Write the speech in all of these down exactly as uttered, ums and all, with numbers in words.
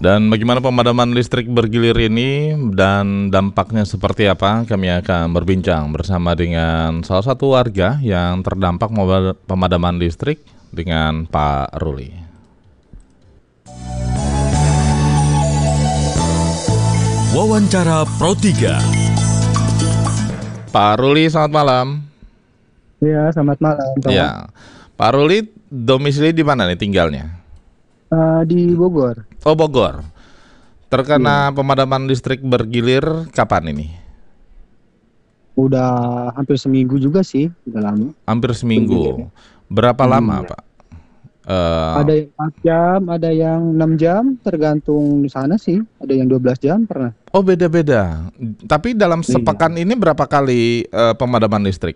Dan bagaimana pemadaman listrik bergilir ini dan dampaknya seperti apa? Kami akan berbincang bersama dengan salah satu warga yang terdampak pemadaman listrik dengan Pak Ruli. Wawancara Pro tiga. Pak Ruli, selamat malam. Iya, selamat malam. Ya, Pak Ruli domisili di mana nih tinggalnya? Uh, di Bogor. Oh, Bogor. Terkena ya. Pemadaman listrik bergilir kapan ini? Udah hampir seminggu juga sih, udah lama. Hampir seminggu. Berapa hmm, lama, ya. Pak? Uh, ada yang empat jam, ada yang enam jam, tergantung di sana sih. Ada yang dua belas jam pernah. Oh, beda-beda. Tapi dalam sepekan iya. ini berapa kali uh, pemadaman listrik?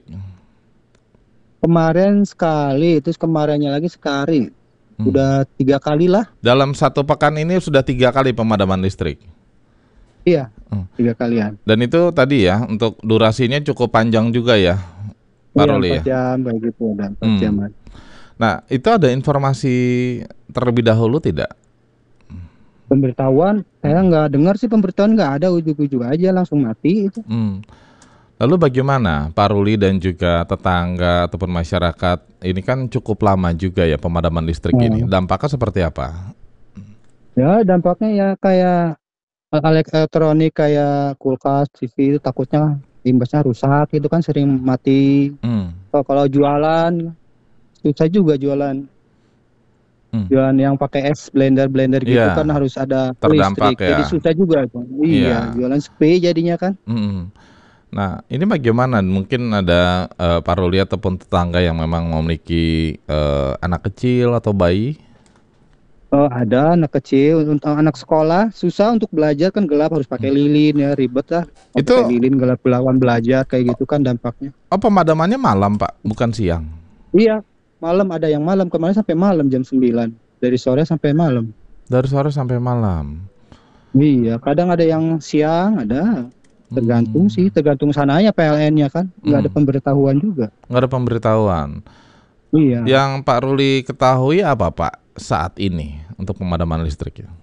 Kemarin sekali, terus kemarinnya lagi sekali. Hmm. Udah tiga kali lah. Dalam satu pekan ini sudah tiga kali pemadaman listrik? Iya, hmm. tiga kalian. Dan itu tadi ya, untuk durasinya cukup panjang juga ya, Pak iya, Ruli ya? empat jam, kayak gitu, udah empat hmm. jam. Nah, itu ada informasi terlebih dahulu tidak? Pemberitahuan, hmm. saya nggak dengar sih pemberitahuan, nggak ada, ujuk-ujuk aja langsung mati itu. Hmm. Lalu bagaimana Pak Ruli dan juga tetangga ataupun masyarakat, ini kan cukup lama juga ya pemadaman listrik hmm. ini, dampaknya seperti apa? Ya dampaknya ya kayak elektronik kayak kulkas, T V itu takutnya imbasnya rusak, itu kan sering mati. Hmm. So, kalau jualan, susah juga jualan. Hmm. Jualan yang pakai es, blender-blender gitu ya, kan harus ada terdampak listrik, ya. jadi susah juga. Iya, ya. Jualan sepi jadinya kan. Hmm. Nah, ini bagaimana? Mungkin ada uh, Pak Ruli ataupun tetangga yang memang memiliki uh, anak kecil atau bayi? Oh, ada anak kecil, untuk anak sekolah susah untuk belajar kan, gelap harus pakai lilin ya, ribet lah. Itu pakai lilin gelap lawan belajar kayak gitu kan dampaknya. Oh, pemadamannya malam, Pak, bukan siang? Iya, malam, ada yang malam, kemarin sampai malam jam sembilan. Dari sore sampai malam. Dari sore sampai malam. Iya, kadang ada yang siang, ada. Tergantung hmm. sih, tergantung sananya P L N-nya kan, nggak hmm. ada pemberitahuan juga. Nggak ada pemberitahuan. Iya. Yang Pak Ruli ketahui apa Pak saat ini untuk pemadaman listrik ya?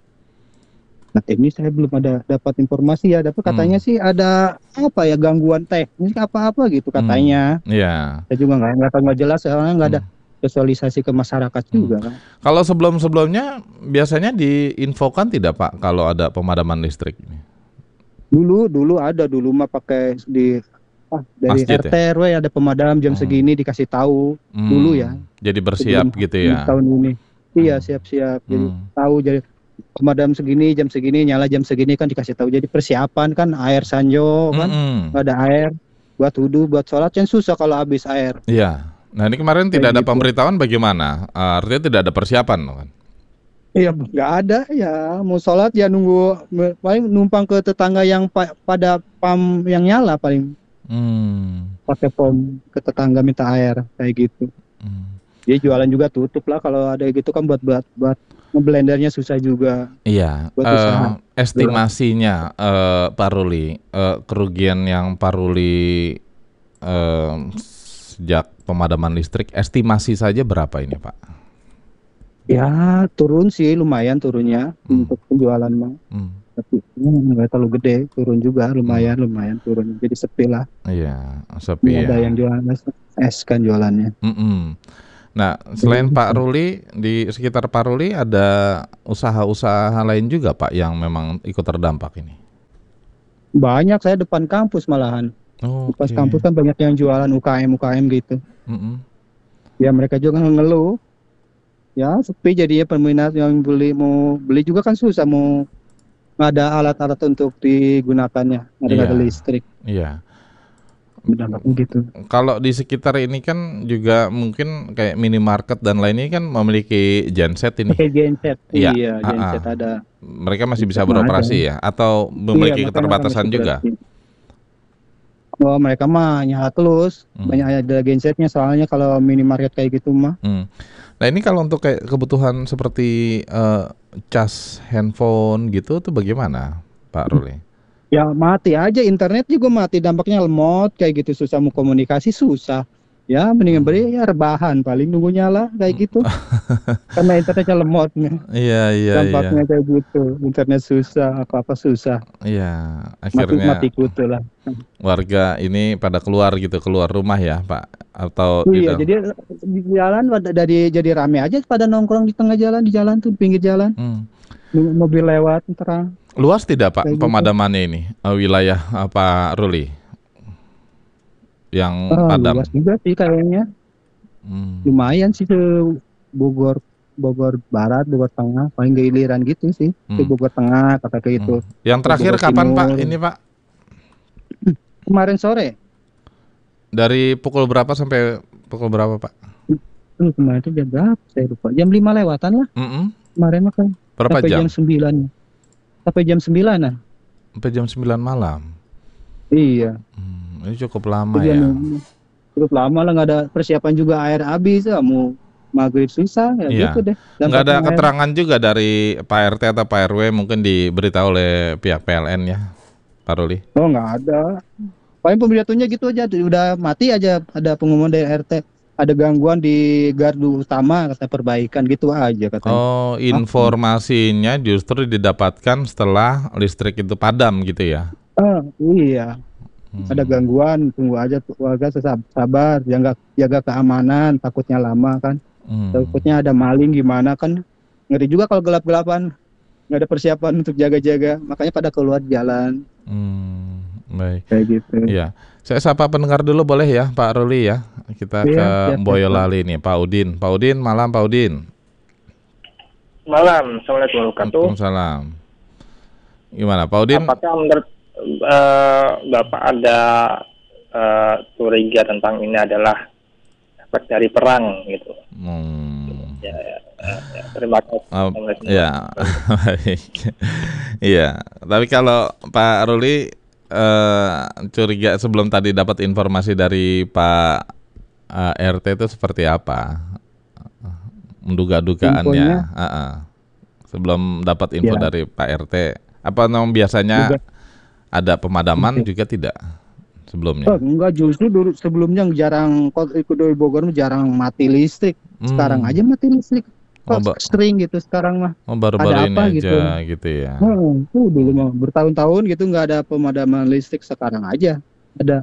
Nah, ini saya belum ada dapat informasi ya, tapi katanya hmm. sih ada apa ya, gangguan teknis apa-apa gitu katanya. Iya. Hmm. Saya juga nggak nggak tahu, nggak jelas soalnya nggak ada hmm. sosialisasi ke masyarakat hmm. juga kan. Kalau sebelum-sebelumnya biasanya diinfokan tidak Pak kalau ada pemadaman listrik ini? Dulu dulu ada dulu mah pakai di ah, dari Masjid, R T R W ya? Ada pemadam jam hmm. segini dikasih tahu hmm. dulu ya. Jadi bersiap sebelum, gitu ya. Tahun ini. Iya, siap-siap. Hmm. Jadi tahu jadi pemadam segini jam segini nyala jam segini kan dikasih tahu. Jadi persiapan kan air sanjo kan. Hmm. Ada air buat wudu, buat sholat kan susah kalau habis air. Iya. Nah, ini kemarin tidak Kayak ada gitu. Pemberitahuan bagaimana? Uh, artinya tidak ada persiapan kan? Iya, nggak ada ya, mau sholat ya nunggu, paling numpang ke tetangga yang pa, pada pam yang nyala paling, hmm. pakai pom ke tetangga minta air kayak gitu. Hmm. Dia jualan juga tutup lah kalau ada gitu kan, buat buat buat ngeblendernya susah juga. Iya. Uh, estimasinya uh, Pak Ruli, uh, kerugian yang Pak Ruli uh, sejak pemadaman listrik, estimasi saja berapa ini Pak? Ya turun sih, lumayan turunnya hmm. untuk penjualan mah. Hmm. Tapi nggak terlalu gede, turun juga lumayan, hmm. lumayan turun. Jadi sepi lah. Iya, sepi ya. Ada yang jualan es kan jualannya. Mm-mm. Nah, selain Pak Ruli, di sekitar Pak Ruli ada usaha-usaha lain juga Pak yang memang ikut terdampak ini? Banyak, saya depan kampus malahan. Oh, depan okay. kampus kan banyak yang jualan U K M U K M gitu. Mm-mm. Ya mereka juga ngeluh. Ya sepi jadinya, peminat yang beli mau beli juga kan susah, mau nggak ada alat-alat untuk digunakannya, nggak ada, ada listrik. Iya. Dampaknya gitu. Kalau di sekitar ini kan juga mungkin kayak minimarket dan lainnya kan memiliki genset ini. Pakai genset, iya, iya genset A-a. ada. Mereka masih bisa beroperasi ya, atau memiliki iya, keterbatasan juga? Oh, mereka mah nyala terus, hmm. banyak ada gensetnya soalnya kalau minimarket kayak gitu mah. Hmm. Nah ini kalau untuk kayak kebutuhan seperti uh, cas handphone gitu tuh bagaimana Pak Ruli? Ya mati aja, internet juga mati, dampaknya lemot kayak gitu, susah mau komunikasi susah. Ya mendingan beli ya rebahan, paling nunggu nyala kayak gitu. Karena internetnya lemot nih. Iya iya Dampaknya iya. kayak gitu, internet susah, apa-apa susah. Iya, Mati akhirnya mati kutu lah. warga ini pada keluar gitu, keluar rumah ya, Pak? Atau di Iya, dalam? jadi di jalan pada- dari jadi rame aja pada nongkrong di tengah jalan, di jalan tuh, di pinggir jalan. Hmm. Nunggu mobil lewat terang. Luas tidak Pak Kayak gitu. pemadamannya ini, eh, wilayah apa Ruli? Yang Ah, padam? luas juga sih kayaknya. Hmm. Lumayan sih ke Bogor, Bogor Barat, Bogor Tengah, paling giliran gitu sih. Ke Hmm. Bogor Tengah kata kayak gitu. Hmm. Yang terakhir Bogor kapan Pak? Timur. Ini Pak? Kemarin sore. Dari pukul berapa sampai pukul berapa Pak? Hmm, kemarin itu jam berapa? Saya lupa. Jam lima lewatan lah. Mm-mm. Kemarin mah kan. Berapa Sampai jam? jam sembilan. Sampai jam sembilanan. Sampai jam sembilan malam. Iya. Hmm, ini cukup lama Itu ya. yang- Cukup lama lah, nggak ada persiapan juga, air habis ya, mau maghrib susah ya Iya. gitu deh. Nggak ada Dampaknya air. keterangan juga dari Pak R T atau Pak R W, mungkin diberitahu oleh pihak P L N ya, Pak Ruli? Oh nggak ada. Paling pemberitahunya gitu aja, udah mati aja, ada pengumuman dari R T, ada gangguan di gardu utama, kata perbaikan gitu aja katanya. Oh, informasinya justru didapatkan setelah listrik itu padam gitu ya? Ah, iya. Hmm. Ada gangguan, tunggu aja tuh, warga sesab- sabar, jaga jaga keamanan, takutnya lama kan. Hmm. Takutnya ada maling gimana kan. Ngeri juga kalau gelap-gelapan, nggak ada persiapan untuk jaga-jaga, makanya pada keluar jalan. Hmm, baik. Kayak gitu. Iya, saya sapa pendengar dulu boleh ya, Pak Ruli ya. Kita Iya, ke siap, Boyolali nih, Pak Udin. Pak Udin, malam Pak Udin. Malam, Assalamualaikum warahmatullahi wabarakatuh. Waalaikumsalam. Gimana, Pak Udin? Apakah menurut eh, Bapak ada eh, curiga tentang ini adalah efek dari perang gitu? Hmm. Ya, ya, ya, ya. Terima kasih. Oh, Assalamualaikum. ya, baik. Iya, tapi kalau Pak Ruli eh, curiga sebelum tadi dapat informasi dari Pak eh, R T itu seperti apa? Menduga-dugaannya, Infonya? ah, ah. Sebelum dapat info Ya. dari Pak R T, apa memang biasanya Duga- ada pemadaman Oke. juga tidak sebelumnya? Oh, enggak, justru dulu sebelumnya jarang, kok ikut dari Bogor jarang mati listrik. Sekarang Hmm. aja mati listrik. Oh, Kok ba- sering gitu sekarang mah. Oh, baru-baru Ada ini apa aja gitu? gitu ya. Oh, tuh dulu mah bertahun-tahun gitu nggak ada pemadaman listrik, sekarang aja ada.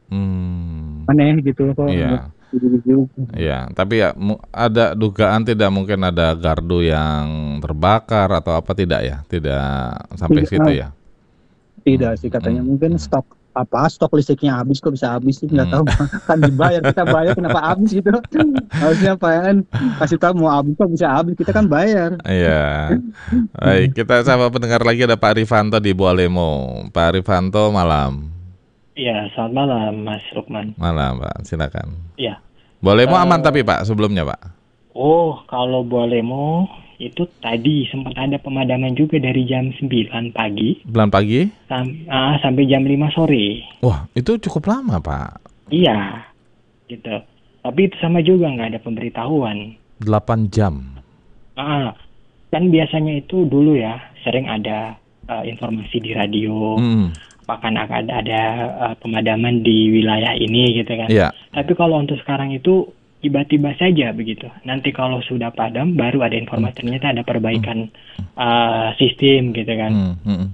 Hmm. Aneh gitu kok. Iya. Gitu-gitu. Iya, tapi ya mu- ada dugaan tidak mungkin ada gardu yang terbakar atau apa tidak ya? Tidak sampai Tidak. situ ya? Tidak sih katanya, Hmm. mungkin stok apa stok listriknya habis, kok bisa habis sih nggak Hmm. tahu. Kan dibayar, kita bayar kenapa habis gitu. Harusnya P L N kasih tahu mau habis kok bisa habis, kita kan bayar. Iya. Baik, kita sama pendengar lagi ada Pak Rifanto di Bualemo. Pak Rifanto, malam. Iya, selamat malam Mas Lukman. Malam, Pak. Silakan. Iya. Bualemo Eh, aman tapi Pak sebelumnya, Pak. Oh, kalau Bualemo itu tadi sempat ada pemadaman juga dari jam sembilan pagi Bulan pagi? sam- ah, sampai jam lima sore. Wah, itu cukup lama, Pak. Iya, gitu. Tapi itu sama juga nggak ada pemberitahuan. delapan jam. Ah, kan biasanya itu dulu ya sering ada eh, informasi di radio, Hmm. bahkan akan ada eh, pemadaman di wilayah ini gitu kan. Iya. Tapi kalau untuk sekarang itu tiba-tiba saja begitu. Nanti kalau sudah padam baru ada informasi ternyata ada perbaikan uh, sistem gitu kan. Hmm, hmm.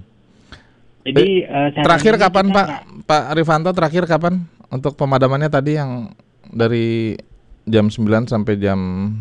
Jadi uh, saat Terakhir ini kapan kita Pak? nggak- Pak Rifanto terakhir kapan untuk pemadamannya tadi yang dari jam sembilan sampai jam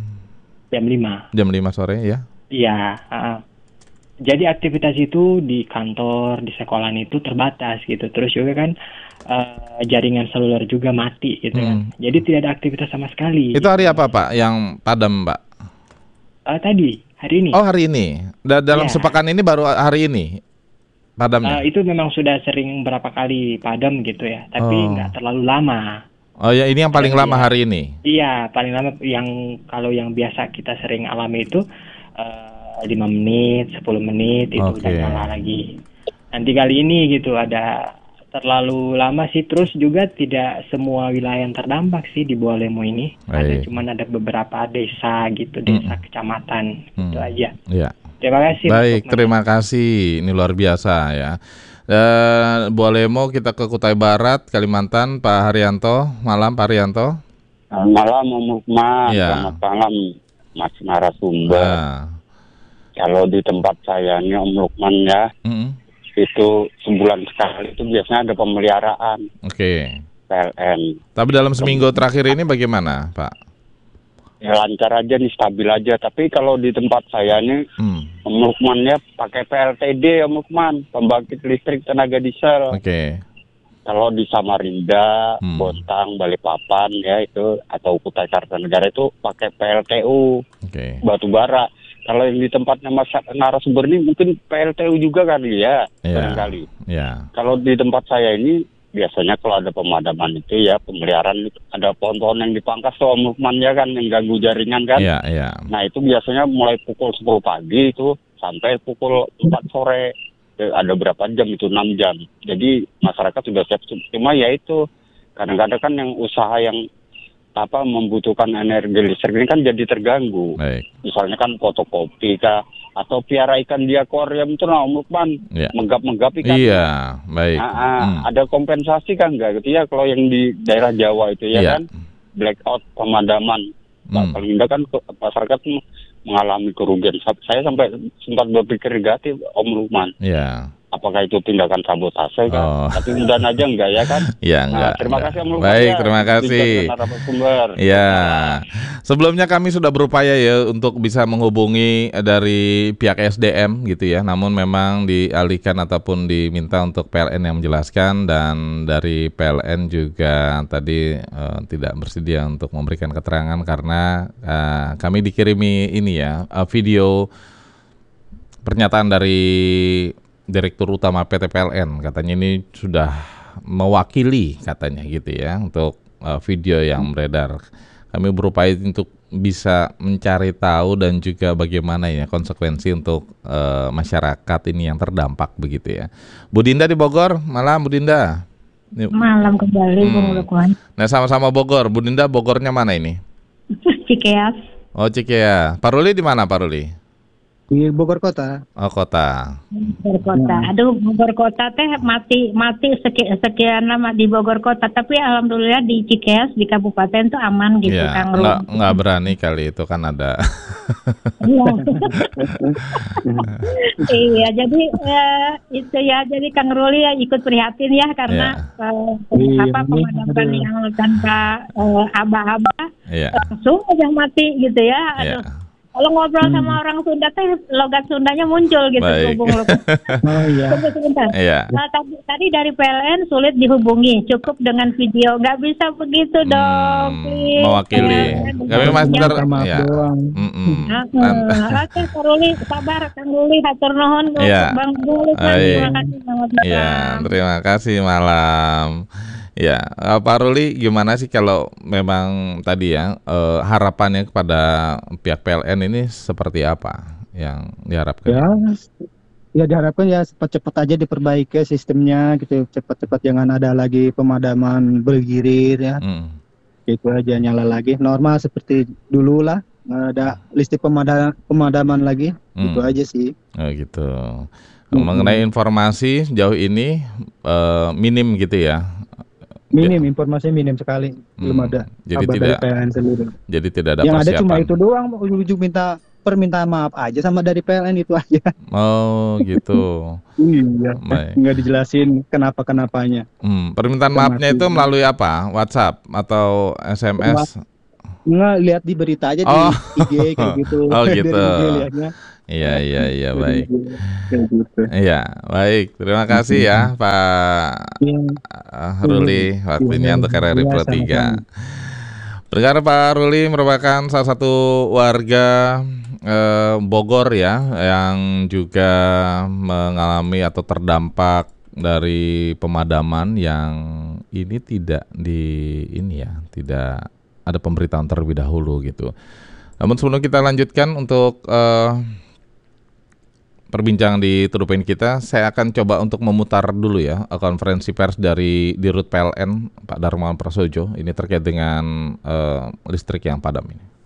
jam lima. jam lima sore ya? Iya. uh, jadi aktivitas itu di kantor, di sekolahan itu terbatas gitu. Terus juga kan uh, jaringan seluler juga mati gitu kan. Hmm. Jadi tidak ada aktivitas sama sekali. Itu hari apa Pak yang padam Pak? Uh, tadi hari ini. Oh hari ini. Da- dalam Iya. sepekan ini baru hari ini padamnya. Uh, itu memang sudah sering berapa kali padam gitu ya, tapi Oh. nggak terlalu lama. Oh ya ini yang paling Iya. lama hari ini. Iya, paling lama yang kalau yang biasa kita sering alami itu uh, lima menit, sepuluh menit itu Oke. udah nyala lagi. Nanti kali ini gitu ada terlalu lama sih, terus juga tidak semua wilayah yang terdampak sih di Bualemo ini. Ada Baik. cuman ada beberapa desa gitu, desa kecamatan itu Hmm. aja. Ya. Terima kasih. Mas Baik, Lukman. terima kasih. Ini luar biasa ya. Dan Bualemo kita ke Kutai Barat, Kalimantan, Pak Haryanto. Malam Pak Haryanto. Selamat malam Om Lukman, Ya. selamat malam Mas narasumber. Nah. Kalau di tempat saya ini Om Lukman ya, Mm-mm. itu sebulan sekali itu biasanya ada pemeliharaan Oke. P L N. Tapi dalam seminggu terakhir ini bagaimana, Pak? Ya lancar aja nih, stabil aja. Tapi kalau di tempat saya ini, Hmm. Om Lukman ya pakai P L T D Om Lukman, pembangkit listrik tenaga diesel. Oke. Kalau di Samarinda, Hmm. Bontang, Balikpapan ya itu atau Kutai Kartanegara itu pakai P L T U Oke. batu bara. Kalau yang di tempatnya Mas narasumber ini mungkin P L T U juga kali ya, Iya. barangkali. Ya. Kalau di tempat saya ini biasanya kalau ada pemadaman itu ya pemeliharaan itu ada pohon-pohon yang dipangkas tuh Om Lukman ya kan yang ganggu jaringan kan. Iya, iya. Nah itu biasanya mulai pukul sepuluh pagi itu sampai pukul empat sore. Ada berapa jam itu, enam jam. Jadi masyarakat sudah siap. Cuma ya itu kadang-kadang kan yang usaha yang apa membutuhkan energi listrik ini kan jadi terganggu. Baik. Misalnya kan fotokopi kah atau piara ikan di akuarium itu nah Om Lukman Ya. menggap-menggap ikan. Iya, baik. Nah, ah, Hmm. ada kompensasi kan enggak gitu ya kalau yang di daerah Jawa itu ya Iya. kan blackout pemadaman. Nah, Hmm. paling tidak kan ke- masyarakat mengalami kerugian. Saya sampai sempat berpikir negatif Om Lukman. Iya. Apakah itu tindakan sabotase kan? Oh. Tapi mudah-mudahan aja enggak ya kan? Iya, Nah, enggak. terima enggak. kasih Om Lukman. Baik, ya. terima kasih. Bincang dengan narasumber. Ya, sebelumnya kami sudah berupaya ya untuk bisa menghubungi dari pihak S D M gitu ya, namun memang dialihkan ataupun diminta untuk P L N yang menjelaskan dan dari P L N juga tadi eh, tidak bersedia untuk memberikan keterangan karena eh, kami dikirimi ini ya eh, video pernyataan dari Direktur Utama P T P L N, katanya ini sudah mewakili katanya gitu ya untuk uh, video yang beredar. Kami berupaya untuk bisa mencari tahu dan juga bagaimana ya konsekuensi untuk uh, masyarakat ini yang terdampak begitu ya. Bu Dinda di Bogor, malam Bu Dinda. Ini- Malam kembali, Hmm. Bung Lukman. Nah sama-sama Bogor, Bu Dinda Bogornya mana ini? Cikeas. Oh Cikea. Pak Ruli di mana Pak Ruli? Di Bogor Kota. Oh kota. Bogor Kota. Aduh, Bogor Kota teh mati mati sekian, sekian lama di Bogor Kota, tapi alhamdulillah di Cikeas di kabupaten tuh aman gitu, Iya, Kang nggak Rum. nggak berani kali itu kan ada. Iya. Iya, jadi eh, itu ya, jadi Kang Ruli ya ikut prihatin ya karena eh, Iya, apa ini, pemadaman aduh. yang tanpa eh, aba-aba Iya. langsung aja mati gitu ya. Iya. Aduh. Kalau ngobrol sama orang Sunda teh logat Sundanya muncul gitu, Baik. Bung Lukman. Oh iya. Tunggu sebentar. Iya. Nah, tadi, tadi dari P L N sulit dihubungi, cukup dengan video. Nggak bisa begitu dong. Hmm, please. mewakili. P L N Kami yang- master Minta maaf ya. doang. Mm-mm. Nah, Nan- eh, Oke, Kang Ruli, sabar, Kang Ruli, hatur nuhun, Iya. Bang Ruli, Baik. terima kasih, selamat malam. Iya, terima kasih malam. Ya, eh, Pak Ruli, gimana sih kalau memang tadi ya eh, harapannya kepada pihak P L N ini seperti apa yang diharapkan? Ya, ya diharapkan ya cepat-cepat aja diperbaiki sistemnya gitu, cepat-cepat jangan ada lagi pemadaman bergilir ya, Mm. gitu aja nyala lagi normal seperti dulu lah, nggak ada listrik pemadaman pemadaman lagi, Hmm. gitu aja sih. Oh gitu. Mm-mm. Mengenai informasi jauh ini eh, minim gitu ya. Minim, informasinya minim sekali, belum Hmm, ada jadi kabar tidak- dari P L N sendiri. Jadi tidak ada Yang ada persiapan. cuma itu doang, ujung-ujung minta permintaan maaf aja sama dari P L N itu aja. Oh gitu. Iya, Baik. nggak dijelasin kenapa-kenapanya. Hmm, permintaan Kita maafnya masih- itu melalui apa? WhatsApp atau S M S? Nggak, lihat di berita aja Oh. di I G kayak gitu. Oh, Dari gitu. I G lihatnya. Iya iya iya baik. Kayak gitu. Iya baik. Terima kasih ya Pak Iya. uh, Ruli waktunya Iya, untuk R R I iya, Pro tiga. sama-sama. Pendengar, Pak Ruli merupakan salah satu warga eh, Bogor ya yang juga mengalami atau terdampak dari pemadaman yang ini tidak di ini ya, tidak ada pemberitahuan terlebih dahulu gitu. Namun sebelum kita lanjutkan untuk eh, perbincangan di Tudupain kita, saya akan coba untuk memutar dulu ya eh, konferensi pers dari Dirut P L N Pak Darmawan Prasojo ini terkait dengan eh, listrik yang padam ini.